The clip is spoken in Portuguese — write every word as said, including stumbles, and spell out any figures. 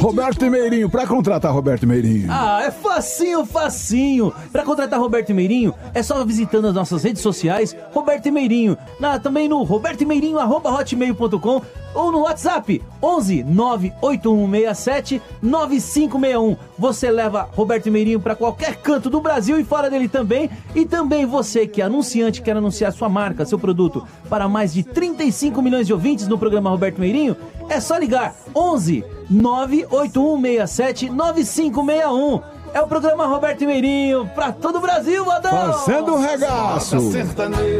Roberto Meirinho, pra contratar Roberto Meirinho. Ah, é facinho, facinho. Pra contratar Roberto Meirinho, é só visitando as nossas redes sociais, Roberto Meirinho. Na, também no roberto meirinho arroba hotmail ponto com ou no WhatsApp onze nove oito um seis sete nove cinco seis um. Você leva Roberto Meirinho para qualquer canto do Brasil e fora dele também. E também você que é anunciante, quer anunciar sua marca, seu produto para mais de trinta e cinco milhões de ouvintes no programa Roberto Meirinho, é só ligar onze nove oito um seis sete nove cinco seis um. É o programa Roberto Meirinho para todo o Brasil, Adão! Fazendo um regaço!